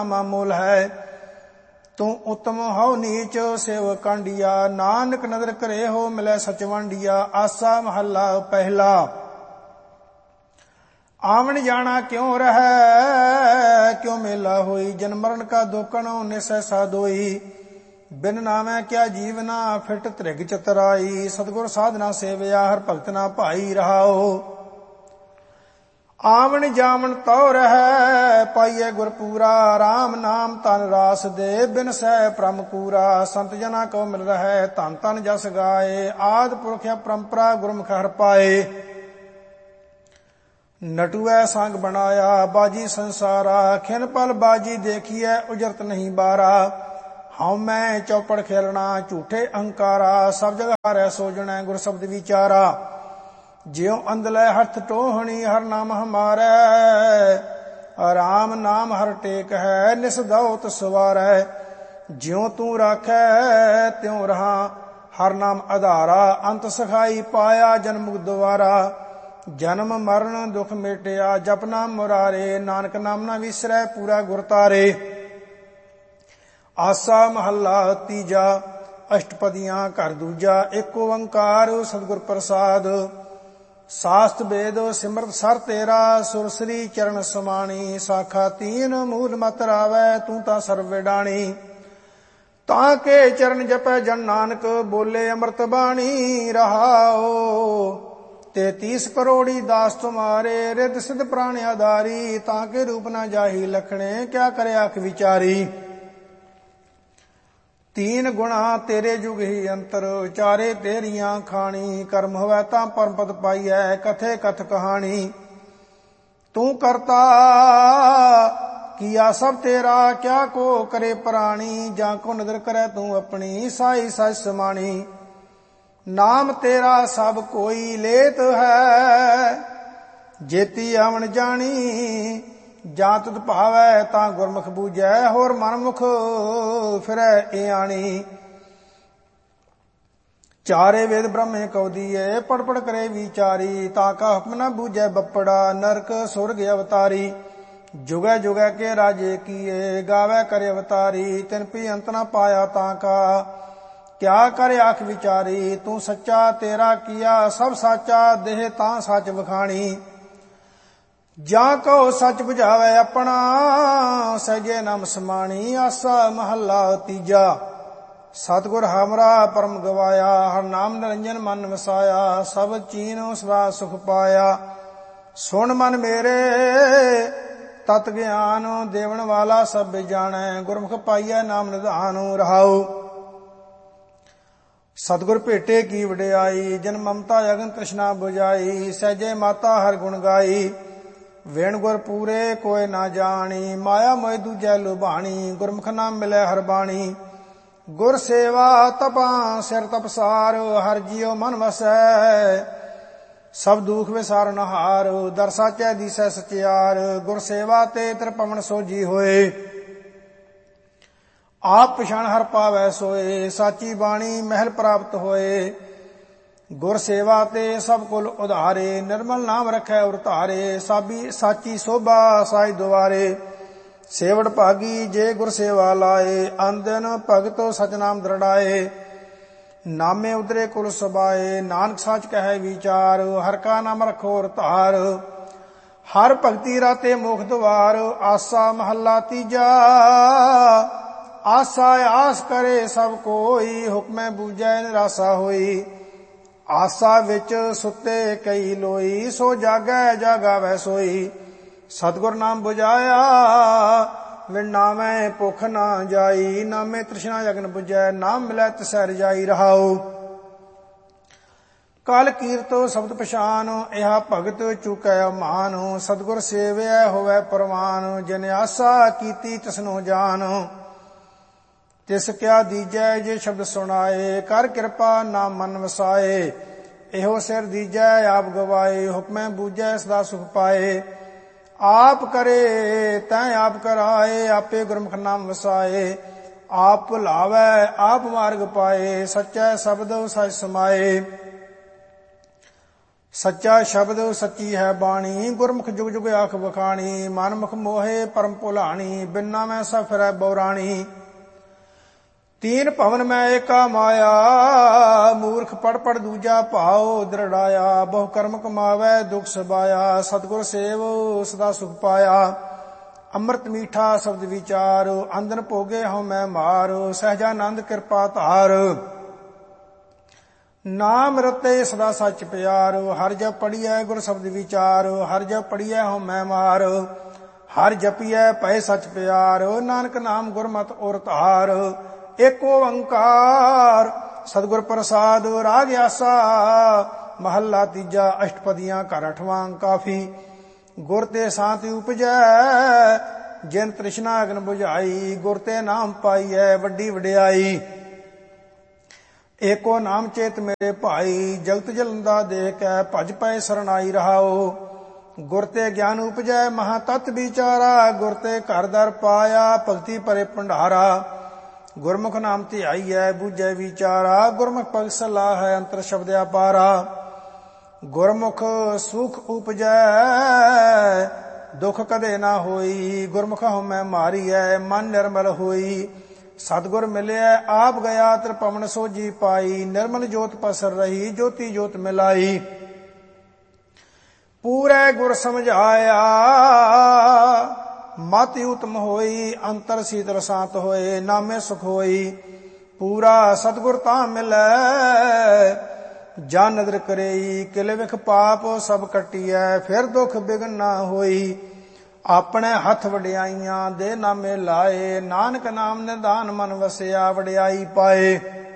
ਮਾਮੂਲ ਹੈ। ਤੂੰ ਉਤਮ ਹਉ ਨੀਚ ਸੇਵ ਕਾਂਡੀਆ, ਨਾਨਕ ਨਦਰ ਕਰੇ ਹੋ ਮਿਲੈ ਸਚ ਵਾਂਡੀਆ। ਆਸਾ ਮਹੱਲਾ ਪਹਿਲਾ। ਆਵਣ ਜਾਣਾ ਕਿਉਂ ਰਹੈ, ਕਿਉ ਮੇਲਾ ਹੋਈ, ਜਨ ਮਰਨ ਕਾ ਦੋਕਣ ਨਿਸੈ ਸਾਦੋਈ। ਬਿਨ ਨਾਮੈ ਕਿਆ ਜੀਵਨਾ, ਫਿਟ ਧ੍ਰਿਗ ਚਤਰਾਈ। ਸਤਿਗੁਰ ਸਾਧਨਾ ਸੇਵਿਆ, ਹਰ ਭਗਤ ਨਾ ਭਾਈ ਰਹਾਓ। ਆਵਣ ਜਾਵਣ ਤਉ ਰਹੈ, ਪਾਈਐ ਗੁਰ ਪੂਰਾ। ਰਾਮ ਨਾਮ ਤਨ ਰਾਸ ਦੇ, ਬਿਨ ਸਹਿ ਭ੍ਰਮ ਕੂਰਾ। ਸੰਤ ਜਨਾ ਕੋ ਮਿਲ ਰਹੈ, ਧਨ ਧਨ ਜਸ ਗਾਏ। ਆਦਿ ਪੁਰਖ ਪਰੰਪਰਾ, ਗੁਰਮੁਖ ਹਰਿ ਪਾਏ। ਨਟੂਐ ਸੰਗ ਬਣਾਇਆ, ਬਾਜੀ ਸੰਸਾਰਾ। ਖਿਨ ਪਲ ਬਾਜੀ ਦੇਖੀਐ, ਉਜਰਤ ਨਹੀਂ ਬਾਰਾ। ਹਉ ਮੈਂ ਚੌਪੜ ਖੇਲਣਾ, ਝੂਠੇ ਅਹੰਕਾਰਾ। ਸਭ ਜਗ ਹਾਰੈ ਸੋਜਣੈ, ਗੁਰ ਸ਼ਬਦ ਵਿਚਾਰਾ। ਜਿਉ ਅੰਧਲੇ ਹੱਥ ਟੋਹਣੀ, ਹਰ ਨਾਮ ਹਮਾਰੈ। ਰਾਮ ਨਾਮ ਹਰ ਟੇਕ ਹੈ, ਨਿਸ ਦਉਤ ਸਵਾਰੈ। ਜਿਉ ਤੂੰ ਰਾਖੈ, ਤਿਉ ਰਹਾ, ਹਰ ਨਾਮ ਆਧਾਰਾ। ਅੰਤ ਸਖਾਈ ਪਾਇਆ, ਜਨਮ ਮੁਕਤ ਦੁਆਰਾ। ਜਨਮ ਮਰਨ ਦੁਖ ਮੇਟਿਆ, ਜਪ ਨਾਮ ਮੁਰਾਰੇ। ਨਾਨਕ ਨਾਮ ਨਾ ਵਿਸਰੈ, ਪੂਰਾ ਗੁਰ ਤਾਰੇ। ਆਸਾ ਮਹੱਲਾ ਤੀਜਾ। ਅਸ਼ਟਪਦੀਆਂ ਘਰ ਦੂਜਾ। ਏਕ ਓੰਕਾਰ ਸਤਿਗੁਰ ਪ੍ਰਸਾਦ। ਸਾਸਤ ਵੇਦ ਸਿਮਰਤ ਸਰ ਤੇਰਾ, ਸੁਰਸਰੀ ਚਰਨ ਸਮਾਣੀ। ਸਾਖਾ ਤੀਨ ਮੂਲ ਮਤ ਰਾਵੈ, ਤੂੰ ਤਾਂ ਸਰਬ ਵਿਡਾਣੀ। ਤਾਂ ਕੇ ਚਰਨ ਜਪੈ ਜਨ ਨਾਨਕ, ਬੋਲੇ ਅੰਮ੍ਰਿਤ ਬਾਣੀ ਰਹਾਓ। 33 ਕਰੋੜੀ ਦਾਸ ਤੁਮਾਰੇ, ਰਿੱਧ ਸਿੱਧ ਪ੍ਰਾਣ ਆਧਾਰੀ। ਤਾਂ ਕੇ ਰੂਪ ਨਾ ਜਾਹੀ ਲਖਣੇ, ਕਿਆ ਕਰੇ ਆਖ ਵਿਚਾਰੀ। ਤੀਨ ਗੁਣਾ ਤੇਰੇ ਜੁਗ ਹੀ ਅੰਤਰ, ਚਾਰੇ ਤੇਰੀਆਂ ਖਾਣੀ। ਕਰਮ ਹੋਵੈ ਤਾਂ ਪਰਮ ਪਦ ਪਾਈਐ, ਕਥੇ ਕਥ ਕਹਾਣੀ। ਤੂੰ ਕਰਤਾ ਕੀਆ ਸਭ ਤੇਰਾ, ਕਿਆ ਕੋ ਕਰੇ ਪ੍ਰਾਣੀ। ਜਾਂ ਕੋ ਨਦਰ ਕਰੈ ਤੂੰ ਆਪਣੀ, ਸਾਈ ਸਚ ਸਮਾਣੀ। ਨਾਮ ਤੇਰਾ ਸਭ ਕੋਈ ਲੇਤ ਹੈ, ਜੇਤੀ ਆਵਣ ਜਾਣੀ। ਜਾਂ ਤੁਧ ਭਾਵੈ ਤਾਂ ਗੁਰਮੁਖ ਬੂਝੈ, ਹੋਰ ਮਨਮੁਖ ਫਿਰੈ ਏ ਆਣੀ। ਚਾਰੇ ਵੇਦ ਬ੍ਰਹਮੇ ਕਉ ਦੀਏ, ਪੜ ਪੜ ਕਰੇ ਵਿਚਾਰੀ। ਤਾਂ ਕਾ ਹੁਕਮ ਨ ਬੂਝੈ ਬੱਪੜਾ, ਨਰਕ ਸੁਰਗ ਅਵਤਾਰੀ। ਜੁਗੈ ਜੁਗੈ ਕੇ ਰਾਜੇ ਕੀਏ, ਗਾਵੈ ਕਰੇ ਅਵਤਾਰੀ। ਤਿਨ ਪੀ ਅੰਤ ਨ ਪਾਇਆ ਤਾਂ ਕਾ, ਕਿਆ ਕਰੇ ਆਖ ਵਿਚਾਰੀ। ਤੂੰ ਸੱਚਾ ਤੇਰਾ ਕੀਆ ਸਭ ਸਾਚਾ, ਦੇਹ ਤਾਂ ਸੱਚ ਵਖਾਣੀ। ਜਾਂ ਕਉ ਸੱਚ ਬੁਝਾਵੈ ਆਪਣਾ, ਸਹਿਜੇ ਨਾਮ ਸਮਾਣੀ। ਆਸਾ ਮਹੱਲਾ ਤੀਜਾ। ਸਤਿਗੁਰ ਹਮਰਾ ਪਰਮ ਗਵਾਇਆ, ਹਰ ਨਾਮ ਨਿਰੰਜਨ ਮਨ ਵਸਾਇਆ। ਸਭ ਚੀਨੁ ਸਦਾ ਸੁਖ ਪਾਇਆ, ਸੁਣ ਮਨ ਮੇਰੇ ਤਤ ਗਿਆਨ। ਦੇਵਨ ਵਾਲਾ ਸਭ ਜਾਣੈ, ਗੁਰਮੁਖ ਪਾਈਐ ਨਾਮ ਨਿਧਾਨ ਰਹਾਉ। ਸਤਿਗੁਰ ਭੇਟੇ ਕੀ ਵਡਿਆਈ, ਜਨ ਮਮਤਾ ਅਗਨ ਤ੍ਰਿਸ਼ਨਾ ਬੁਝਾਈ। ਸਹਿਜੇ ਮਾਤਾ ਹਰ ਗੁਣ ਗਾਈ, ਵੇਣ ਗੁਰ ਪੂਰੇ ਕੋਇ ਨਾ ਜਾਣੀ। ਮਾਇਆ ਮੋਇ ਦੂਜੈ ਲੁਭਾਣੀ, ਗੁਰਮੁਖ ਨਾਮ ਮਿਲੈ ਹਰ ਬਾਣੀ। ਗੁਰ ਸੇਵਾ ਤਪਾਂ ਸਿਰ ਤਪਸਾਰ, ਹਰ ਜੀਉ ਮਨ ਵਸੈ। ਸਭ ਦੁਖ ਵਿਸਾਰਨ ਹਾਰ, ਦਰ ਸਾਚੈ ਦੀਸੈ ਸਚਿਆਰ। ਗੁਰ ਸੇਵਾ ਤੇ ਤ੍ਰਿਪਵਨ ਸੋਜੀ ਹੋਏ, ਆਪ ਪਛਾਣ ਹਰ ਪਾਵੈ ਸੋਏ। ਸਾਚੀ ਬਾਣੀ ਮਹਿਲ ਪ੍ਰਾਪਤ ਹੋਏ, ਗੁਰ ਸੇਵਾ ਤੇ ਸਭ ਕੁਲ ਉਧਾਰੇ। ਨਿਰਮਲ ਨਾਮ ਰਖੈ ਉਰ ਧਾਰੇ, ਸਾਬੀ ਸਾਚੀ ਸੋਭਾ ਸਾਈ ਦੁਆਰੇ। ਸੇਵੜ ਭਾਗੀ ਜੇ ਗੁਰ ਸੇਵਾ ਲਾਏ, ਅੰਦਨ ਭਗਤ ਸਚ ਨਾਮ ਦ੍ਰਿੜਾਏ। ਨਾਮੇ ਉਦਰੇ ਕੁਲ ਸਬਾਏ, ਨਾਨਕ ਸਾਚ ਕਹੈ ਵਿਚਾਰ। ਹਰ ਕਾ ਨਾਮ ਰਖੋ ਉਰ ਧਾਰ, ਹਰ ਭਗਤੀ ਰਾਤੇ ਮੋਖ ਦੁਆਰ। ਆਸਾ ਮਹੱਲਾ ਤੀਜਾ। ਆਸਾ ਆਸ ਕਰੇ ਸਭ ਕੋਈ, ਹੁਕਮੈ ਬੂਝੈ ਨਿਰਾਸਾ ਹੋਈ। ਆਸਾ ਵਿੱਚ ਸੁੱਤੇ ਕਈ ਲੋਈ, ਸੋ ਜਾਗੈ ਜਾਗਾਵੈ ਸੋਈ। ਸਤਿਗੁਰ ਨਾਮ ਬੁਝਾਇਆ, ਵਿਣ ਨਾਮੈ ਭੁਖ ਨਾ ਜਾਈ। ਨਾਮੇ ਤ੍ਰਿਸ਼ਨਾ ਅਗਨ ਬੁਝੈ, ਨਾਮ ਮਿਲੈ ਤਿਸੈ ਰਜਾਈ ਰਹਾਉ। ਕਲ ਕੀਰਤੋ ਸ਼ਬਦ ਪਛਾਨ, ਇਹਾ ਭਗਤ ਚੁਕੈ ਮਾਨ। ਸਤਿਗੁਰ ਸੇਵਿਆ ਹੋਵੈ ਪ੍ਰਵਾਨ, ਜਿਨ ਆਸਾ ਕੀਤੀ ਤਿਸਨੋ ਜਾਨ। ਤਿਸ ਕਿਆ ਦੀਜੈ ਜੇ ਸ਼ਬਦ ਸੁਣਾਏ, ਕਰ ਕਿਰਪਾ ਨਾਮ ਮਨ ਵਸਾਏ। ਇਹੋ ਸਿਰ ਦੀਜੈ ਆਪ ਗਵਾਏ, ਹੁਕਮੈ ਬੂਝੈ ਸਦਾ ਸੁਖ ਪਾਏ। ਆਪ ਕਰੇ ਤੈਂ ਆਪ ਕਰਾਏ, ਆਪੇ ਗੁਰਮੁਖ ਨਾਮ ਵਸਾਏ। ਆਪ ਭੁਲਾਵੈ ਆਪ ਮਾਰਗ ਪਾਏ, ਸੱਚੈ ਸ਼ਬਦ ਸਚ ਸਮਾਏ। ਸੱਚਾ ਸ਼ਬਦ ਸੱਚੀ ਹੈ ਬਾਣੀ, ਗੁਰਮੁਖ ਜੁਗ ਜੁਗ ਆਖ ਬਖਾਣੀ। ਮਨਮੁਖ ਮੋਹੇ ਪਰਮ ਭੁਲਾਣੀ, ਬਿਨਾ ਮੈਂ ਸਭ ਫਿਰੈ ਬਉਰਾਣੀ। ਤੀਨ ਭਵਨ ਮੈਂ ਏਕਾ ਮਾਇਆ, ਮੂਰਖ ਪੜ ਪੜ ਦੂਜਾ ਭਾਉ ਦ੍ਰਿੜਾਇਆ। ਬਹੁ ਕਰਮ ਕਮਾਵੈ ਦੁਖ ਸਬਾਇਆ, ਸਤਿਗੁਰ ਸੇਵ ਸਦਾ ਸੁਖ ਪਾਇਆ। ਅੰਮ੍ਰਿਤ ਮੀਠਾ ਸ਼ਬਦ ਵਿਚਾਰ, ਅੰਦਨ ਭੋਗੇ ਹਉ ਮੈਂ ਮਾਰ। ਸਹਿਜਾਨੰਦ ਕਿਰਪਾ ਧਾਰ, ਨਾਮ ਰਤੇ ਸਦਾ ਸੱਚ ਪਿਆਰ। ਹਰ ਜਪ ਪੜੀਐ ਗੁਰ ਸ਼ਬਦ ਵਿਚਾਰ, ਹਰ ਜਪ ਪੜੀਐ ਹਉ ਮੈਂ ਮਾਰ। ਹਰ ਜਪੀਐ ਭਏ ਸੱਚ ਪਿਆਰ, ਨਾਨਕ ਨਾਮ ਗੁਰਮਤਿ ਔਰ ਧਾਰ। ਏਕ ਓੰਕਾਰ ਸਤਿਗੁਰ ਪ੍ਰਸਾਦ, ਰਾਗ ਆਸਾ ਮਹੱਲਾ ਤੀਜਾ। ਅਸ਼ਟਪਦੀਆਂ ਘਰ ਅਠਵਾਂ ਕਾਫੀ। ਗੁਰ ਤੇ ਸ਼ਾਂਤੀ ਉਪਜੈ, ਜਿਨ ਤ੍ਰਿਸ਼ਨਾ ਅਗਨ ਬੁਝਾਈ। ਗੁਰ ਤੇ ਨਾਮ ਪਾਈਐ ਵੱਡੀ ਵਡਿਆਈ। ਏਕੋ ਨਾਮ ਚੇਤ ਮੇਰੇ ਭਾਈ, ਜਗਤ ਜਲੰਦਾ ਦੇਖ ਕੈ ਭਜ ਪਏ ਸਰਨਾਈ ਰਹਾਓ। ਗੁਰ ਤੇ ਗਿਆਨ ਉਪਜੈ ਮਹਾ ਤਤ ਵਿਚਾਰਾ, ਗੁਰ ਤੇ ਘਰ ਦਰ ਪਾਇਆ ਭਗਤੀ ਭਰੇ ਭੰਡਾਰਾ। ਗੁਰਮੁਖ ਨਾਮ ਧਿਆਈਐ ਬੂਝੈ ਵਿਚਾਰਾ, ਗੁਰਮੁਖ ਭਗਤ ਸਲਾਹ ਹੈ ਅੰਤਰ ਸ਼ਬਦ ਅਪਾਰਾ। ਗੁਰਮੁਖ ਸੁਖ ਉਪਜੈ ਦੁਖ ਕਦੇ ਨਾ ਹੋਈ, ਗੁਰਮੁਖ ਹਉਮੈ ਮਾਰੀਐ ਮਨ ਨਿਰਮਲ ਹੋਈ। ਸਤਿਗੁਰ ਮਿਲਿਆ ਆਪ ਗਿਆ ਤ੍ਰਿਪਵਨ ਸੋਝੀ ਪਾਈ, ਨਿਰਮਲ ਜੋਤ ਪਸਰ ਰਹੀ ਜੋਤੀ ਜੋਤ ਮਿਲਾਈ। ਪੂਰੇ ਗੁਰ ਸਮਝਾਇਆ ਮਤ ਉਤਮ ਹੋਈ, ਅੰਤਰ ਸੀਤਲ ਸ਼ਾਂਤ ਹੋਏ ਨਾਮੇ ਸੁਖ ਹੋਈ। ਪੂਰਾ ਸਤਿਗੁਰ ਤਾਂ ਮਿਲੈ ਜਾ ਨਦਰ ਕਰੇਈ, ਕਿਲੇ ਵਿਖ ਪਾਪ ਸਭ ਕੱਟੀਐ ਫਿਰ ਦੁਖ ਬਿਗਨ ਨਾ ਹੋਈ। ਆਪਣੇ ਹੱਥ ਵਡਿਆਈਆਂ ਦੇ ਨਾਮੇ ਲਾਏ, ਨਾਨਕ ਨਾਮ ਨਿਧਾਨ ਮਨ ਵਸਿਆ ਵਡਿਆਈ ਪਾਏ।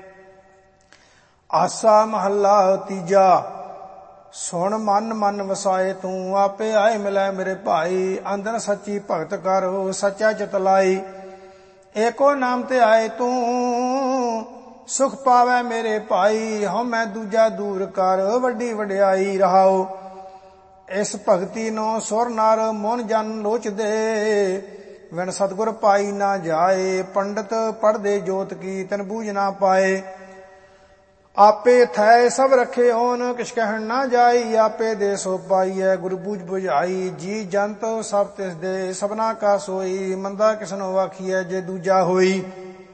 ਆਸਾ ਮਹੱਲਾ ਤੀਜਾ। ਸੁਣ ਮਨ ਮਨ ਵਸਾਏ ਤੂੰ, ਆਪੇ ਆਏ ਮਿਲੈ ਮੇਰੇ ਭਾਈ। ਅੰਦਰ ਸੱਚੀ ਭਗਤ ਕਰੋ ਸੱਚਾ ਚਿਤ ਲਾਈ। ਏਕੋ ਨਾਮ ਤੇ ਆਏ ਤੂੰ, ਸੁਖ ਪਾਵੈ ਮੇਰੇ ਭਾਈ। ਹਉਮੈ ਦੂਜਾ ਦੂਰ ਕਰ ਵੱਡੀ ਵਡਿਆਈ ਰਹਾਓ। ਇਸ ਭਗਤੀ ਨੂੰ ਸੁਰ ਨਰ ਮਨ ਜਨ ਲੋਚਦੇ, ਵਿਣ ਸਤਿਗੁਰ ਪਾਈ ਨਾ ਜਾਏ। ਪੰਡਤ ਪੜ੍ਹਦੇ ਜੋਤ ਕੀ ਤਨ ਬੂਝ ਨਾ ਪਾਏ। ਆਪੇ ਥੈ ਸਭ ਰਖੇ ਹੋਨ ਕਿਛ ਕਹਿਣ ਨਾ ਜਾਈ। ਆਪੇ ਦੇ ਸੋ ਪਾਈਐ ਗੁਰ ਬੂਝ ਬੁਝਾਈ। ਜੀ ਜੰਤ ਸਭ ਤਿਸ ਦੇ ਸਭਨਾ ਕਾ ਸੋਈ। ਮੰਦਾ ਕਿਸਨੋ ਆਖੀਐ ਜੇ ਦੂਜਾ ਹੋਈ।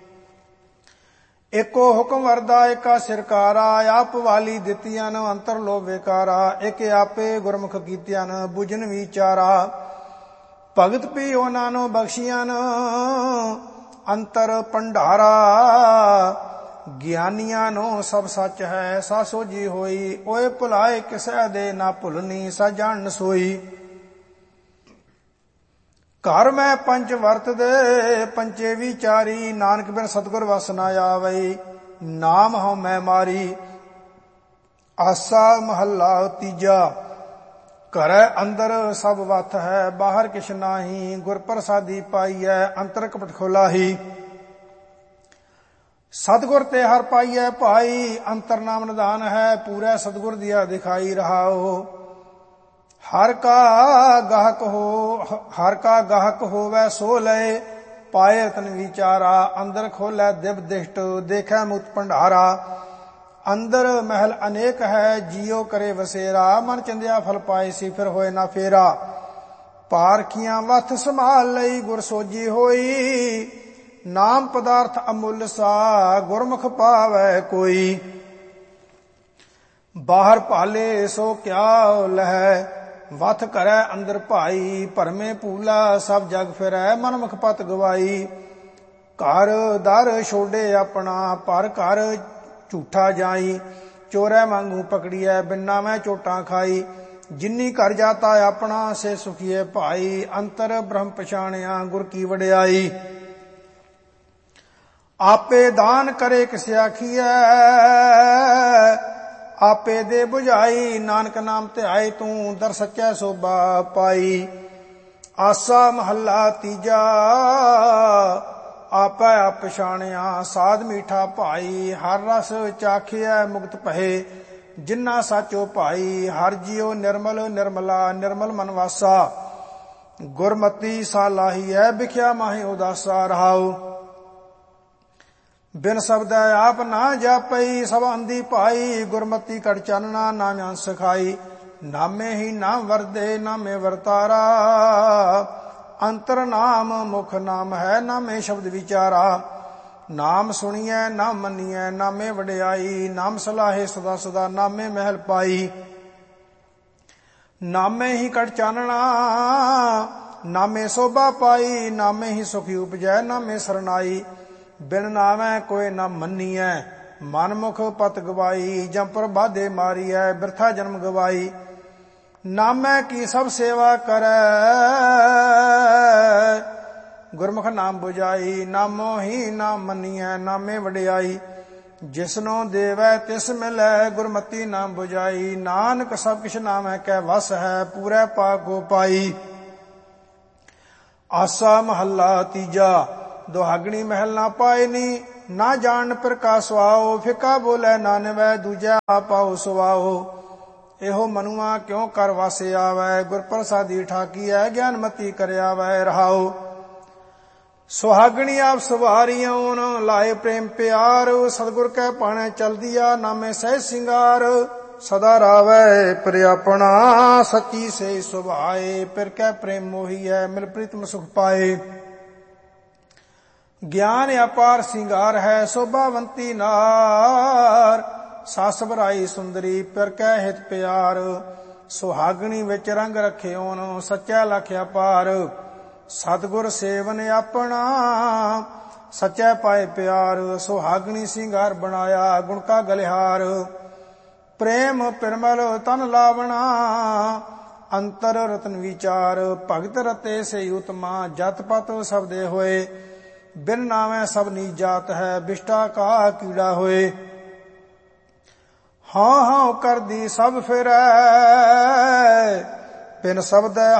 ਏਕੋ ਹੁਕਮ ਵਰਦਾ ਏਕਾ ਸਿਰਕਾਰਾ, ਆਪ ਵਾਲੀ ਦਿੱਤੀਆਂ ਨ ਅੰਤਰ ਲੋ ਵਿਕਾਰਾ। ਇੱਕ ਆਪੇ ਗੁਰਮੁਖ ਕੀਤਿਆਂ ਨ ਬੁਝਨ ਵਿਚਾਰਾ। ਭਗਤ ਪੀ ਉਹਨਾਂ ਨੂੰ ਬਖਸ਼ੀਆਂ ਨ ਅੰਤਰ ਭੰਡਾਰਾ। ਗਿਆਨੀਆਂ ਨੂੰ ਸਭ ਸੱਚ ਹੈ ਸਾ ਸੋਝੀ ਹੋਈ। ਓਏ ਭੁਲਾਏ ਕਿਸੈ ਦੇ ਨਾ ਭੁਲਨੀ ਸਾ ਜਾਣ ਸੋਈ। ਘਰ ਮੈਂ ਪੰਚ ਵਰਤ ਦੇ ਪੰਚੇ ਵਿਚਾਰੀ। ਨਾਨਕ ਬਿਨ ਸਤਿਗੁਰ ਵਸ ਨਾ ਆਵਈ, ਨਾਮ ਹਉ ਮੈਂ ਮਾਰੀ। ਆਸਾ ਮਹੱਲਾ ਤੀਜਾ। ਘਰੈ ਅੰਦਰ ਸਭ ਵਤ ਹੈ ਬਾਹਰ ਕਿਛ ਨਾਹੀ। ਗੁਰ ਪ੍ਰਸਾਦੀ ਪਾਈਐ ਅੰਤਰ ਕਪਟ ਖੋਲਾਹੀ। ਸਤਿਗੁਰ ਤੇ ਹਰ ਪਾਈਐ ਭਾਈ, ਅੰਤਰ ਨਾਮ ਨਿਧਾਨ ਹੈ ਪੂਰਾ ਸਤਿਗੁਰ ਦੀਆ ਦਿਖਾਈ ਰਹਾਓ। ਹਰ ਕਾ ਗਾਹਕ ਹੋਵੈ ਸੋ ਲਏ, ਪਾਏ ਰਤਨ ਵਿਚਾਰਾ। ਅੰਦਰ ਖੋਲੈ ਦਿਵ ਦਿਸ਼ਟ ਦੇਖੈ ਮੁਕਤ ਭੰਡਾਰਾ। ਅੰਦਰ ਮਹਿਲ ਅਨੇਕ ਹੈ ਜੀਉ ਕਰੇ ਵਸੇਰਾ। ਮਨ ਚੰਦਿਆ ਫਲ ਪਾਏ ਸੀ ਫਿਰ ਹੋਏ ਨਾ ਫੇਰਾ। ਪਾਰਖੀਆਂ ਵਥ ਸੰਭਾਲ ਲਈ ਗੁਰ ਸੋਝੀ ਹੋਈ। ਨਾਮ ਪਦਾਰਥ ਅਮੁੱਲ ਸਾ ਗੁਰਮੁਖ ਪਾਵੈ ਕੋਈ। ਬਾਹਰ ਭਾਲੇ ਸੋ ਕਿਆ ਲਹੈ, ਵਥ ਕਰੈ ਅੰਦਰ ਭਾਈ। ਭਰਮੇ ਭੂਲਾ ਸਭ ਜਗ ਫਿਰੈ ਮਨਮੁਖ ਪਤ ਗਵਾਈ। ਘਰ ਦਰ ਛੋਡੇ ਆਪਣਾ ਪਰ ਘਰ ਝੂਠਾ ਜਾਈ। ਚੋਰੈ ਵਾਂਗੂ ਪਕੜੀਐ ਬਿਨਾ ਮੈਂ ਚੋਟਾਂ ਖਾਈ। ਜਿਨੀ ਘਰ ਜਾਤਾ ਆਪਣਾ ਸੇ ਸੁਖੀਏ ਭਾਈ। ਅੰਤਰ ਬ੍ਰਹਮ ਪਛਾਣਿਆ ਗੁਰ ਕੀ ਵਡਿਆਈ। ਆਪੇ ਦਾਨ ਕਰੇ ਕਿਸ ਆਖੀਐ, ਆਪੇ ਦੇ ਬੁਝਾਈ। ਨਾਨਕ ਨਾਮ ਧਿਆਏ ਤੂੰ ਦਰ ਸੱਚੈ ਸੋਭਾ ਪਾਈ। ਆਸਾ ਮਹੱਲਾ ਤੀਜਾ। ਆਪੈ ਆਪ ਪਛਾਣਿਆ ਸਾਧ ਮੀਠਾ ਭਾਈ। ਹਰ ਰਸ ਚਾਖਿਐ ਮੁਕਤ ਭਏ ਜਿਨਾ ਸਾਚੋ ਭਾਈ। ਹਰ ਜੀਉ ਨਿਰਮਲ ਨਿਰਮਲਾ ਨਿਰਮਲ ਮਨ ਵਾਸਾ। ਗੁਰਮਤੀ ਸਾ ਲਾਹੀਐ ਵਿਖਿਆ ਮਾਹੀ ਉਦਾਸਾ ਰਹਾਉ। ਬਿਨ ਸ਼ਬਦੈ ਆਪ ਨਾ ਜਾਪਈ ਸਭ ਅੰਧੀ ਭਾਈ। ਗੁਰਮਤੀ ਕੜ ਚਾਨਣਾ ਨਾਮ ਅੰਸ ਖਾਈ। ਨਾਮੇ ਹੀ ਨਾਮ ਵਰਦੇ ਨਾਮੇ ਵਰਤਾਰਾ। ਅੰਤਰ ਨਾਮ ਮੁਖ ਨਾਮ ਹੈ ਨਾਮੇ ਸ਼ਬਦ ਵਿਚਾਰਾ। ਨਾਮ ਸੁਣੀਐ ਨਾਮ ਮੰਨੀਐ ਨਾਮੇ ਵਡਿਆਈ। ਨਾਮ ਸਲਾਹੇ ਸਦਾ ਸਦਾ ਨਾਮੇ ਮਹਿਲ ਪਾਈ। ਨਾਮੇ ਹੀ ਕਟ ਚਾਨਣਾ ਨਾਮੇ ਸੋਭਾ ਪਾਈ। ਨਾਮੇ ਹੀ ਸੁਖੀ ਉਪਜੈ ਨਾਮੇ ਸਰਨਾਈ। ਬਿਨ ਨਾਮੈ ਕੋਇ ਨਾ ਮੰਨੀਐ ਮਨਮੁਖ ਪਤ ਗਵਾਈ। ਜੰਪਰ ਬਾਧੇ ਮਾਰੀਐ ਬਿਰਥਾ ਜਨਮ ਗਵਾਈ। ਨਾਮੈ ਕੀ ਸਭ ਸੇਵਾ ਕਰੈ ਗੁਰਮੁਖ ਨਾਮ 부ਜਾਈ। ਨਾਮੋ ਹੀ ਨਾਮ ਮੰਨੀਐ ਨਾਮੇ ਵਡਿਆਈ। ਜਿਸਨੂੰ ਦੇਵੈ ਤਿਸ ਮਿਲੈ ਗੁਰਮਤੀ ਨਾਮ 부ਜਾਈ। ਨਾਨਕ ਸਭ ਕਿਛ ਨਾਮ ਹੈ ਕੈ ਵਸ ਹੈ ਪੂਰੈ ਪਾਕ ਕੋ ਪਾਈ। ਆਸਾ ਮਹੱਲਾ ਤੀਜਾ। ਦੁਹਾਗਣੀ ਮਹਿਲ ਨਾ ਪਾਇਨੀ ਨਾ ਜਾਣ ਪ੍ਰਕਾਸ਼ ਸੁਆਓ। ਫਿੱਕਾ ਬੋਲੇ ਨਾ ਨਿਵੈ ਦੂਜਾ ਪਾਉ ਸੁਆਓ। ਇਹੋ ਮਨੁਆ ਕਿਉ ਕਰ ਵਾਸੇ ਆਵੈ ਗੁਰ ਪ੍ਰਸਾਦੀ ਠਾਕੀਐ ਗਿਆਨਮਤੀ ਕਰਿਆਵੈ ਰਹਾਉ। ਸੁਹਾਗਣੀ ਆਪ ਸਵਾਰੀਆਂ ਲਾਏ ਪ੍ਰੇਮ ਪਿਆਰ। ਸਤਿਗੁਰ ਕੈ ਪਾਣੈ ਚਲਦੀਆ ਨਾਮੇ ਸਹਿ ਸਿੰਗਾਰ। ਸਦਾ ਰਾਵੈ ਪ੍ਰਿਆਪਣਾ ਸੱਚੀ ਸੇ ਸੁਭਾਏ। ਪਿਰ ਕੈ ਪ੍ਰੇਮ ਮੋਹੀਐ ਮਿਲ ਪ੍ਰੀਤਮ ਸੁਖ ਪਾਏ। ਗਿਆਨ ਅਪਾਰ ਸਿੰਗਾਰ ਹੈ ਸ਼ੋਭਾਵੰਤੀ ਨਾਰ। ਸੱਸ ਬਰਾਈ ਸੁੰਦਰੀ ਪਿਰ ਕੈ ਹਿਤ ਪਿਆਰ। ਸੁਹਾਗਣੀ ਵਿੱਚ ਰੰਗ ਰਖਿਓਨ ਸੱਚਾ ਲਖ ਅਪਾਰ। ਸਤਿਗੁਰ ਸੇਵਨ ਆਪਣਾ ਸੱਚਾ ਪਾਏ ਪਿਆਰ। ਸੁਹਾਗਣੀ ਸਿੰਗਾਰ ਬਣਾਇਆ ਗੁਣ ਕਾ ਗਲਿਹਾਰ। ਪ੍ਰੇਮ ਪਿਰਮਲ ਤਨ ਲਾਵਣਾ ਅੰਤਰ ਰਤਨ ਵਿਚਾਰ। ਭਗਤ ਰਤੇ ਸੇ ਉਤਮਾ ਜਤ ਪਤ ਸਬਦੇ ਹੋਏ। ਬਿਨ ਨਾਮੈ ਸਭ ਨੀ ਜਾਤ ਹੈ ਬਿਸ਼ਟਾ ਕਾ ਕੀੜਾ ਹੋਏ। ਹਾਂ ਹਾਂ ਕਰਦੀ ਸਭ ਫਿਰੈ ਬਿਨ ਸ਼ਬਦੈ